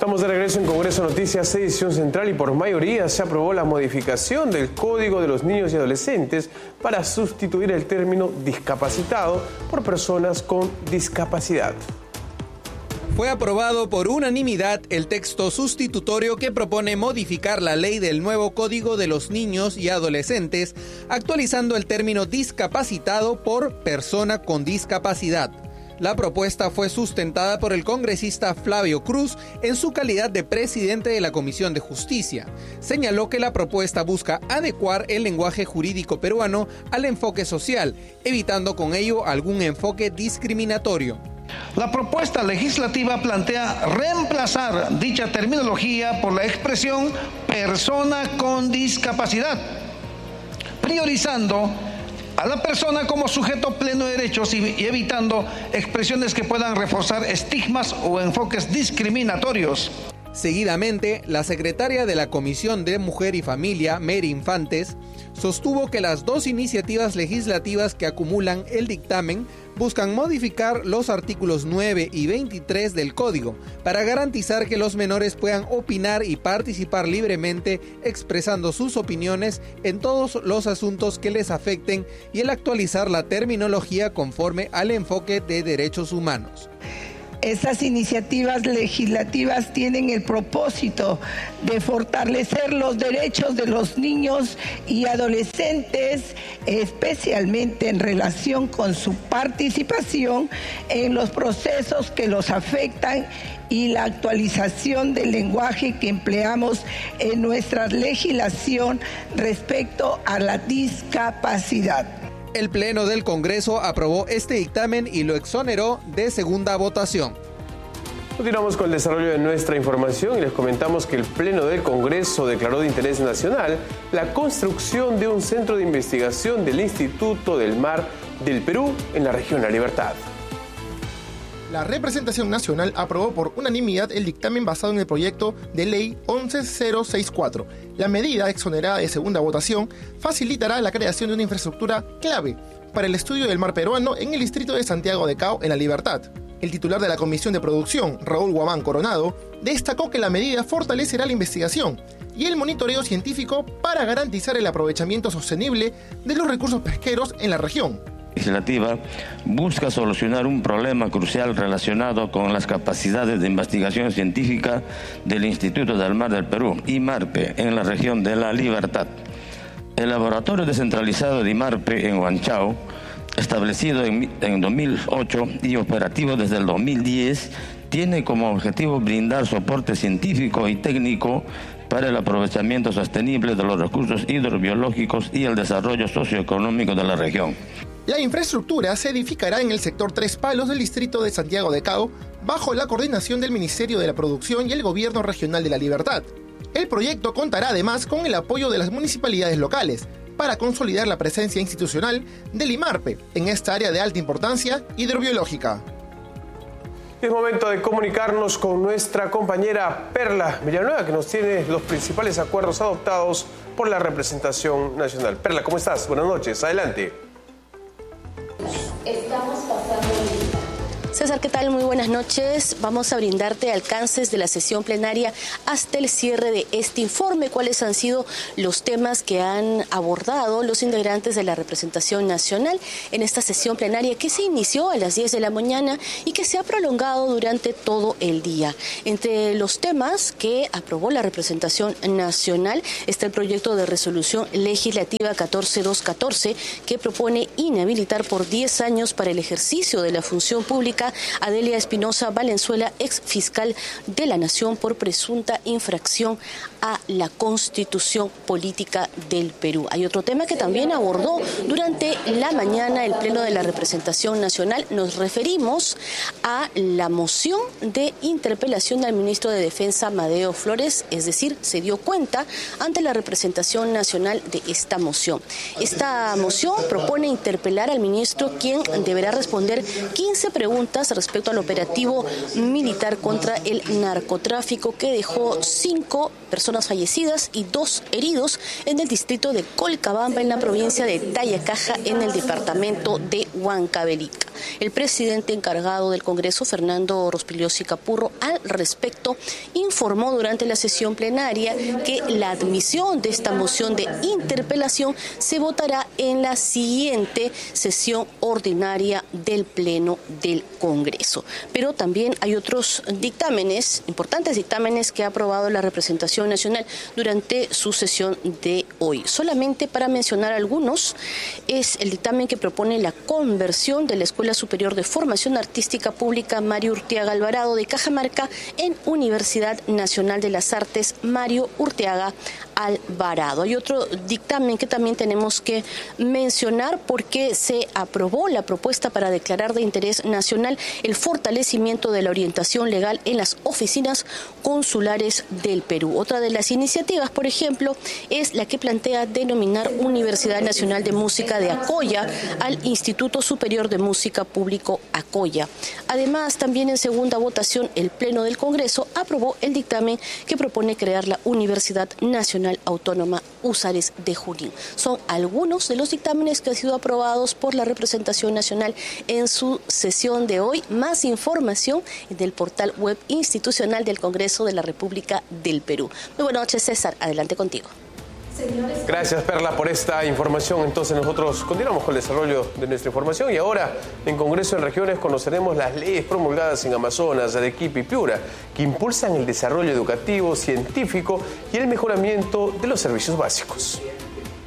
Estamos de regreso en Congreso Noticias, edición central, y por mayoría se aprobó la modificación del Código de los Niños y Adolescentes para sustituir el término discapacitado por personas con discapacidad. Fue aprobado por unanimidad el texto sustitutorio que propone modificar la ley del nuevo Código de los Niños y Adolescentes, actualizando el término discapacitado por persona con discapacidad. La propuesta fue sustentada por el congresista Flavio Cruz en su calidad de presidente de la Comisión de Justicia. Señaló que la propuesta busca adecuar el lenguaje jurídico peruano al enfoque social, evitando con ello algún enfoque discriminatorio. La propuesta legislativa plantea reemplazar dicha terminología por la expresión persona con discapacidad, priorizando a la persona como sujeto pleno de derechos y evitando expresiones que puedan reforzar estigmas o enfoques discriminatorios. Seguidamente, la secretaria de la Comisión de Mujer y Familia, Mary Infantes, sostuvo que las dos iniciativas legislativas que acumulan el dictamen buscan modificar los artículos 9 y 23 del Código para garantizar que los menores puedan opinar y participar libremente expresando sus opiniones en todos los asuntos que les afecten y el actualizar la terminología conforme al enfoque de derechos humanos. Estas iniciativas legislativas tienen el propósito de fortalecer los derechos de los niños y adolescentes, especialmente en relación con su participación en los procesos que los afectan y la actualización del lenguaje que empleamos en nuestra legislación respecto a la discapacidad. El Pleno del Congreso aprobó este dictamen y lo exoneró de segunda votación. Continuamos con el desarrollo de nuestra información y les comentamos que el Pleno del Congreso declaró de interés nacional la construcción de un centro de investigación del Instituto del Mar del Perú en la región La Libertad. La representación nacional aprobó por unanimidad el dictamen basado en el proyecto de ley 11064. La medida, exonerada de segunda votación, facilitará la creación de una infraestructura clave para el estudio del mar peruano en el distrito de Santiago de Cao, en La Libertad. El titular de la Comisión de Producción, Raúl Guamán Coronado, destacó que la medida fortalecerá la investigación y el monitoreo científico para garantizar el aprovechamiento sostenible de los recursos pesqueros en la región. Legislativa busca solucionar un problema crucial relacionado con las capacidades de investigación científica del Instituto del Mar del Perú, IMARPE, en la región de La Libertad. El laboratorio descentralizado de IMARPE en Huanchao, establecido en 2008 y operativo desde el 2010, tiene como objetivo brindar soporte científico y técnico para el aprovechamiento sostenible de los recursos hidrobiológicos y el desarrollo socioeconómico de la región. La infraestructura se edificará en el sector Tres Palos del distrito de Santiago de Cao, bajo la coordinación del Ministerio de la Producción y el Gobierno Regional de La Libertad. El proyecto contará además con el apoyo de las municipalidades locales para consolidar la presencia institucional del IMARPE en esta área de alta importancia hidrobiológica. Es momento de comunicarnos con nuestra compañera Perla Villanueva, que nos tiene los principales acuerdos adoptados por la representación nacional. Perla, ¿cómo estás? Buenas noches, adelante. Estamos pasando lista. César, ¿qué tal? Muy buenas noches. Vamos a brindarte alcances de la sesión plenaria hasta el cierre de este informe. ¿Cuáles han sido los temas que han abordado los integrantes de la representación nacional en esta sesión plenaria que se inició a las 10 de la mañana y que se ha prolongado durante todo el día? Entre los temas que aprobó la representación nacional está el proyecto de resolución legislativa 14214 que propone inhabilitar por 10 años para el ejercicio de la función pública a Delia Espinosa Valenzuela, ex fiscal de la Nación, por presunta infracción a la Constitución Política del Perú. Hay otro tema que también abordó durante la mañana el Pleno de la Representación Nacional. Nos referimos a la moción de interpelación al ministro de Defensa, Amadeo Flores, es decir, se dio cuenta ante la representación nacional de esta moción. Esta moción propone interpelar al ministro, quien deberá responder 15 preguntas respecto al operativo militar contra el narcotráfico que dejó 5 personas fallecidas y 2 heridos en el distrito de Colcabamba, en la provincia de Tayacaja, en el departamento de Huancavelica. El presidente encargado del Congreso, Fernando Rospigliosi Capurro, al respecto informó durante la sesión plenaria que la admisión de esta moción de interpelación se votará en la siguiente sesión ordinaria del Pleno del Congreso. Pero también hay otros dictámenes, importantes dictámenes que ha aprobado la representación nacional durante su sesión de hoy. Solamente para mencionar algunos, es el dictamen que propone la conversión de la Escuela Superior de Formación Artística Pública Mario Urteaga Alvarado de Cajamarca en Universidad Nacional de las Artes Mario Urteaga Alvarado. Hay otro dictamen que también tenemos que mencionar porque se aprobó la propuesta para declarar de interés nacional el fortalecimiento de la orientación legal en las oficinas consulares del Perú. Otra de las iniciativas, por ejemplo, es la que plantea denominar Universidad Nacional de Música de Acoya al Instituto Superior de Música Público Acoya. Además, también en segunda votación, el Pleno del Congreso aprobó el dictamen que propone crear la Universidad Nacional Autónoma Húsares de Junín. Son algunos de los dictámenes que han sido aprobados por la representación nacional en su sesión de hoy. Más información en el portal web institucional del Congreso de la República del Perú. Muy buenas noches, César. Adelante contigo. Gracias, Perla, por esta información. Entonces nosotros continuamos con el desarrollo de nuestra información y ahora en Congreso en Regiones conoceremos las leyes promulgadas en Amazonas, Arequipa y Piura que impulsan el desarrollo educativo, científico y el mejoramiento de los servicios básicos.